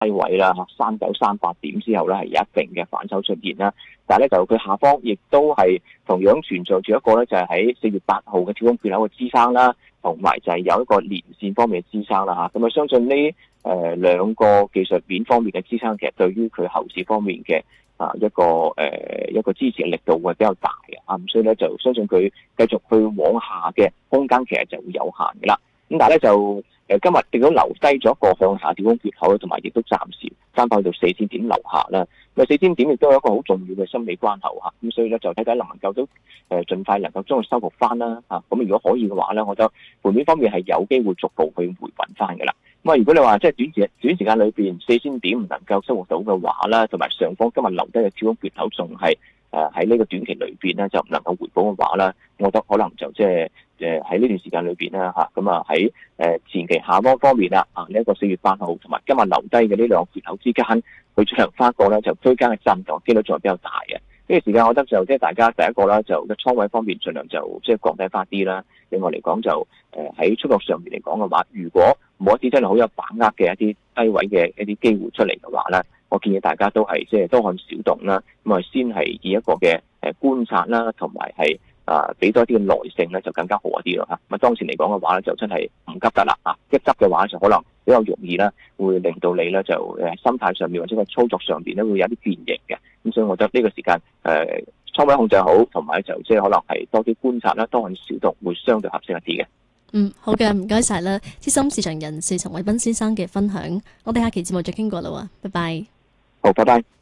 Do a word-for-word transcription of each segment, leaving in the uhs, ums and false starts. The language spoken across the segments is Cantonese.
低位啦嚇，三九三八點之後咧係有一定嘅反抽出現啦。但係咧就佢下方亦都係同樣存在住一個咧，就係喺四月八號嘅跳空缺口嘅支撐啦，同埋就係有一個連線方面嘅支撐啦嚇。咁啊，相信呢誒兩個技術面方面嘅支撐，其實對於佢後市方面嘅啊一個誒、呃、一個支持嘅力度會比較大嘅啊，咁所以咧就相信佢繼續去往下嘅空間其實就會有限嘅啦。咁但係咧就誒今日亦都留低咗一個向下跳空缺口，同埋亦都暫時翻返到四千點樓下啦。咁啊四千點亦都有一個好重要嘅心理關口嚇，咁所以咧就睇睇能唔能夠都誒盡快能夠將佢收復翻啦嚇。咁如果可以嘅話咧，我覺得盤面方面係有機會逐步去回穩翻嘅啦。咁啊，如果你話即係短時短時間裏邊四千點唔能夠收復到嘅話啦，同埋上方今日留低嘅跳空缺口仲係誒喺呢個短期裏邊咧就唔能夠回補嘅話咧，我覺得可能就即係誒喺呢段時間裏邊啦嚇，咁啊喺誒前期下方方面啦啊呢一個四月八號同埋今日留低嘅呢兩個缺口之間，佢進行翻個咧就區間嘅震盪機率仲係比較大嘅。呢個時間我覺得就即係大家第一個啦，就嘅倉位方面盡量就即係降低翻啲啦。另外嚟講就誒喺操作上面嚟講嘅話，如果冇一啲真係好有把握嘅一啲低位嘅一啲機會出嚟嘅話咧，我建議大家都係即係多看少動啦，咁啊先係以一個嘅誒觀察啦，同埋係啊俾多啲嘅耐性咧，就更加好一啲咯嚇。咁啊當前嚟講嘅話咧，就真係唔急得啦啊！一急嘅話就可能比較容易啦，會令到你咧就誒心態上面或者個操作上邊咧會有啲變形嘅。咁所以我覺得呢個時間誒倉位控制好，同埋就即係可能係多啲觀察啦，多看少動會相對合適一啲嘅。 嗯，好嘅，唔該晒啦，資深市場人士陳偉斌先生嘅分享，我哋下期節目再傾過啦喎，拜拜。 好，拜拜。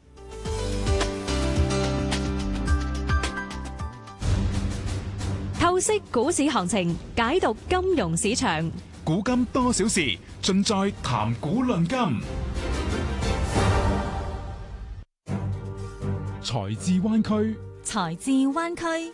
透析股市行情，解讀金融市場， 古今多少事，盡在談股論金。財智灣區， 財智灣區。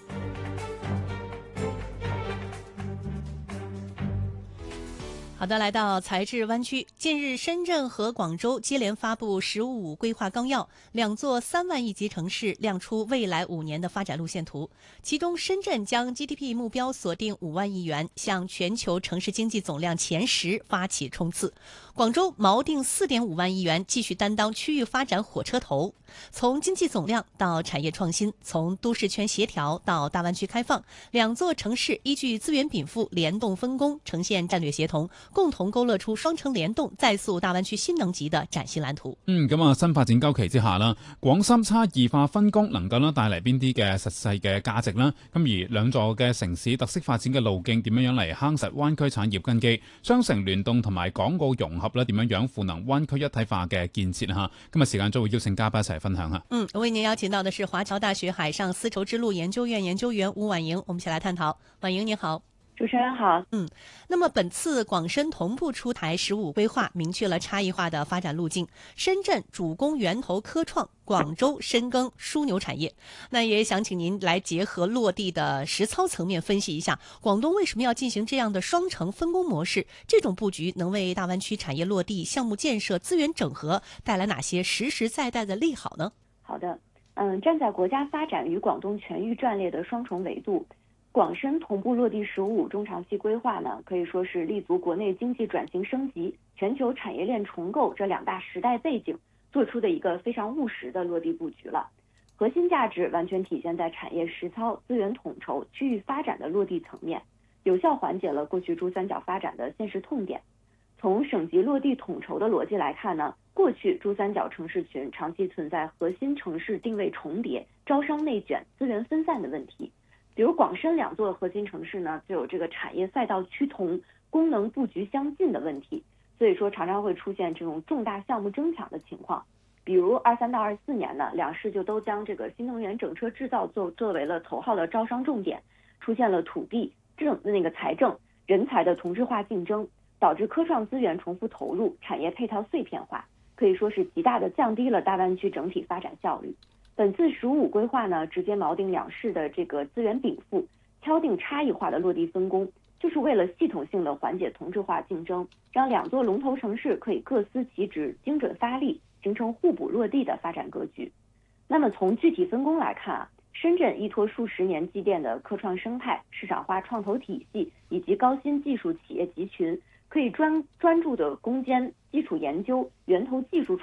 好的，來到財智灣區。近日，深圳和廣州接連發布“十五”規劃綱要，兩座三萬億級城市亮出未來五年的發展路線圖。其中，深圳將 G D P 目標鎖定五萬億元，向全球城市經濟總量前十發起衝刺。廣州錨定四點五萬億元，繼續擔當區域發展火車頭。從經濟總量到產業創新，從都市圈協調到大灣區開放，兩座城市依據資源稟賦聯動分工，呈現戰略協同，共同勾勒出雙城聯動、再塑大灣區新能級的嶄新藍圖。 嗯，咁啊，新發展週期之下啦，廣深差異化分工能夠啦帶嚟邊啲嘅實際嘅價值啦？咁而兩座嘅城市特色發展嘅路徑點樣樣嚟夯實灣區產業根基？雙城聯動同埋港澳融合咧點樣樣賦能灣區一體化嘅建設嚇？今日時間就會邀請嘉賓一齊分享下。 嗯，為您邀請到的是華僑大學海上絲綢之路研究院研究員吳婉瑩，我們一起來探討。婉瑩您好。 主持人好。 嗯，那麼本次廣深同步出台十五規劃，明確了差異化的發展路徑。深圳主攻源頭科創，廣州深耕樞紐產業。那也想請您來結合落地的實操層面分析一下，廣東為什麼要進行這樣的雙城分工模式？這種佈局能為大灣區產業落地、項目建設、資源整合帶來哪些實實在在的利好呢？ 好的，嗯，站在國家發展與廣東全域戰略的雙重維度，廣深同步落地十五中長期規劃呢，可以說是立足國內經濟轉型升級、全球產業鏈重構這兩大時代背景，做出的一個非常務實的落地佈局了。核心價值完全體現在產業實操、資源統籌、區域發展的落地層面，有效緩解了過去珠三角發展的現實痛點。從省級落地統籌的邏輯來看呢，過去珠三角城市群長期存在核心城市定位重疊、招商內捲、資源分散的問題。比如廣深兩座核心城市呢，就有這個產業賽道趨同、功能佈局相近的問題，所以說常常會出現這種重大項目爭搶的情況。比如二三到二四年呢，兩市就都將這個新能源整車製造作作為了頭號的招商重點，出現了土地、政那個財政、人才的同質化競爭，導致科創資源重複投入，產業配套碎片化，可以說是極大的降低了大灣區整體發展效率。本次十五規劃呢，直接錨定兩市的這個資源稟賦，敲定差異化的落地分工，就是為了系統性的緩解同質化競爭，讓兩座龍頭城市可以各司其職，精準發力，形成互補落地的發展格局。那麼從具體分工來看啊，深圳依託數十年積澱的科創生態、市場化創投體系以及高新技術企業集群，可以專專注的攻堅基础研究、源头技术